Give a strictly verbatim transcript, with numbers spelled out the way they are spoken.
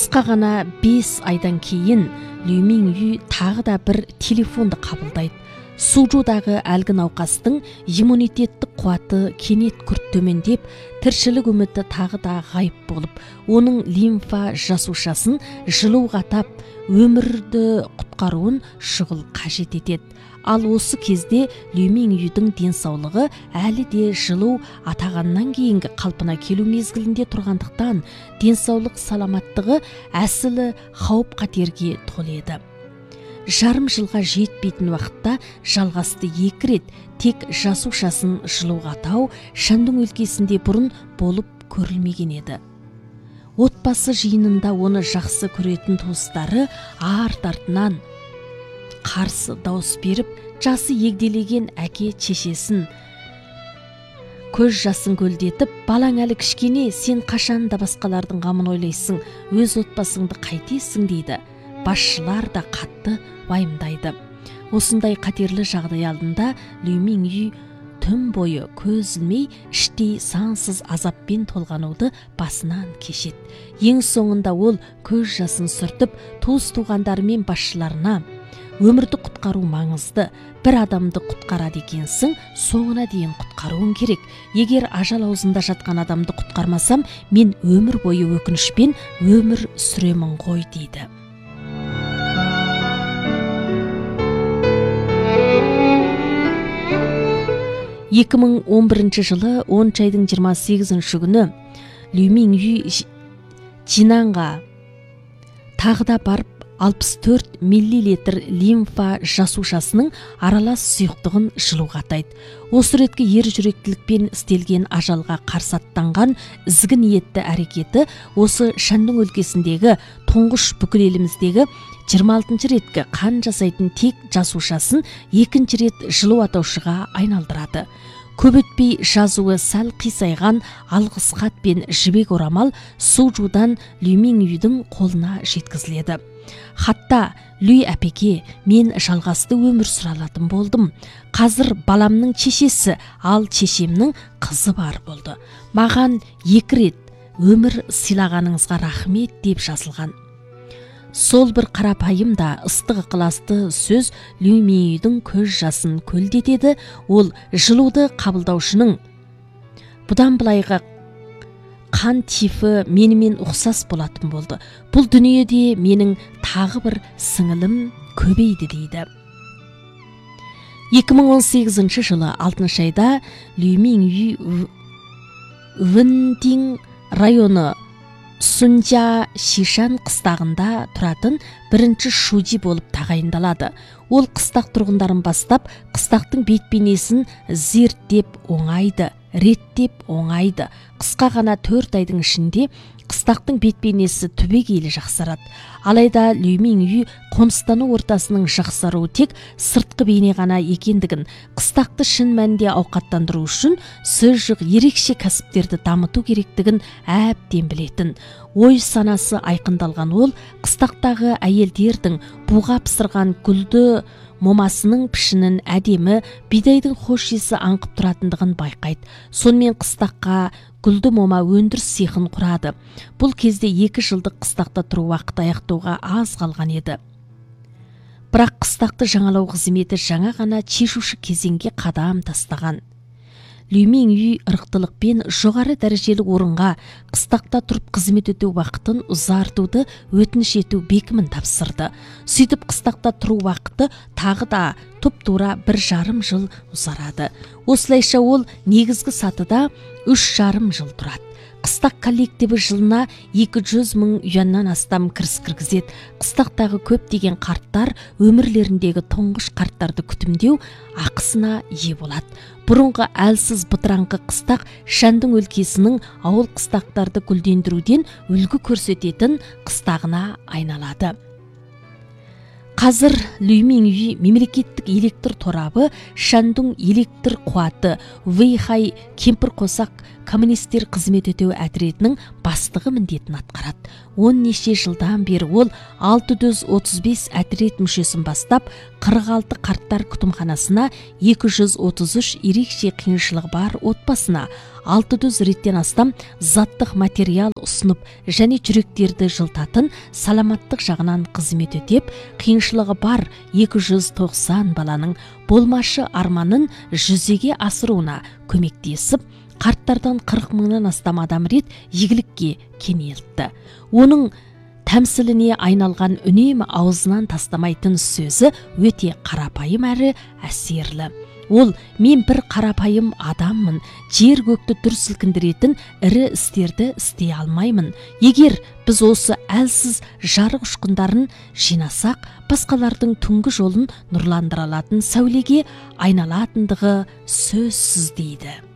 Қысқа ғана бес айдан кейін Лю Мингю тағы да бір телефонды қабылдайды. Сужудағы әлгі науқастың иммунитеттік қуаты кенет күрт төмендеп, тіршілік үміті тағы да ғайып болып, оның лимфа жасушасын жылуға тап, өмірді құтқаруын шұғыл қажет етеді. Ал осы кезде Лю Мингюдің денсаулығы әлі де жылу атағаннан кейінгі қалпына келу мезгілінде тұрғандықтан, денсаулық саламаттығы әсілі қауіп қатерге толы еді. Жарым жылға жетпейтін уақытта жалғасты екі рет тек жасушасын жылуға тау Шандун өлкесінде бұрын болып көрілмеген еді. Отбасы жиынында оны жақсы көретін туыстары арт-артынан қарсы дауыс беріп, жасы егделеген әке шешесін көз жасын көлдетіп, балаң әлі кішкене, сен қашан да басқалардың қамын ойлайсың, өз отбасыңды қайтесің дейді. Басшылар да қатты уайымдайды. Осындай қатерлі жағдай алдында Лю Мингю түн бойы көз ілмей, іштей сансыз азаппен толғануды басынан кешеді. Ең соңында ол көз жасын сүртіп, туыс-туғандары мен басшыларына: өмірді құтқару маңызды, бір адамды құтқарады екенсің, соңына дейін құтқаруың керек. Егер ажал аузында жатқан адамды құтқармасам, мен өмір бойы өкінішпен өмір сүремін ғой дейді. екі мың он бірінші жылы оныншы айдың жиырма сегізінші күні Лю Мингю Жинанға тағы да барып алпыс төрт миллилитр лимфа жасушасының аралас сұйықтығын жылуға тайды. Осы ретке ер жүректілікпен істелген ажалға қарсы аттанған ізгі ниетті әрекеті осы Шандун өлкесіндегі тұңғыш бүкіл еліміздегі жиырма алтыншы реткі қан жасайтын тек жасушасын екінші рет жылу атаушыға айналдырады. Көп өтпей жазуы сәл қисайған алғыс хат пен жібек орамал Сужудан Лю Мингюдің қолына жеткізіледі. Хатта: Лю әпеке, мен жалғасты өмір сүре алатын болдым. Қазір баламның шешесі, ал шешемнің қызы бар болды. Маған екі рет өмір сыйлағаныңызға рахмет деп жазылған. Сол бір қарапайым да ыстық ықыласты сөз Лю Мингюдің көз жасын көлдетеді. Ол жылуды қабылдаушының бұдан былайғы қан тифі менімен ұқсас болатын болды. Бұл дүниеде менің тағы бір сіңілім көбейді дейді. екі мың он сегізінші жылы алтыншы айда Лю Мингю Вэнтин районы Сунжа Шишан қыстағында тұратын бірінші шуди болып тағайындалады. Ол қыстақ тұрғындарын бастап, қыстақтың бет-бейнесін зерттеп оңайды, реттеп оңайды. Қысқа ғана төрт айдың ішінде қыстақтың бет-бейнесі түбегейлі жақсарады. Алайда Лю Мингю қоныстану ортасының жақсаруы тек сыртқы бейне ғана екендігін, қыстақты шын мәнінде ауқаттандыру үшін сөзжық ерекше кәсіптерді дамыту керектігін әбден білетін. Ой санасы айқындалған ол, қыстақтағы әйелдердің буға пісірған гүлді момасының пішінін әдемі, бидайдың хош иісі аңқып тұратындығын байқайды. Сонымен қыстаққа гүлді мома өндіріс цехын құрады. Бұл кезде екі жылдық қыстақта тұру уақыт аяқтауға аз қалған еді. Бірақ қыстақты жаңалау қызметі жаңа ғана шешуші кезеңге қадам тастаған. Лю Мингю ырықтылықпен жоғары дәрежелі орынға қыстақта тұрып қызмет ету уақытын ұзартуды өтініш ету бекімін тапсырды. Сөйтіп қыстақта тұру уақыты тағы да тұп-тура бір жарым жыл ұзарады. Осылайша ол негізгі сатыда үш жарым жыл тұрады. Қыстақ коллективі жылына екі жүз мың юаннан астам кіріс кіргізеді. Қыстақтағы көптеген қарттар өмірлеріндегі тұңғыш қарттарды күтімдеу ақысына ие болады. Бұрынғы әлсіз бытыраңқы қыстақ Шандун өлкесінің ауыл қыстақтарды гүлдендіруден үлгі көрсететін қыстағына айналады. Қазір Лю Мингю мемлекеттік электр торабы Шандун электр қуаты Вэйхай кемпір қосақ коммунистер қызмет ету әдіретінің бастығы міндетін атқарады. он неше жылдан бері ол алты жүз отыз бес әдірет мүшесін бастап қырық алты қарттар күтімханасына, екі жүз отыз үш ерекше қиыншылығы бар отбасына, алты жүз реттен астам заттық материал ұсынып және жүректерді жылтатын саламаттық жағынан қызмет өтеп, қиыншылығы бар екі жүз тоқсан баланың болмашы арманын жүзеге асыруына көмектесіп, қарттардан қырық мыңнан астам адам рет игілікке кенелтті. Оның тәмсіліне айналған үнемі аузынан тастамайтын сөзі өте қарапайым әрі әсерлі. Ол: мен бір қарапайым адаммын, жер көкті дүр сілкіндіретін ірі істерді істей алмаймын. Егер біз осы әлсіз жарық ұшқындарын жинасақ, басқалардың түнгі жолын нұрландыра алатын сәулеге айналатындығы сөзсіз дейді.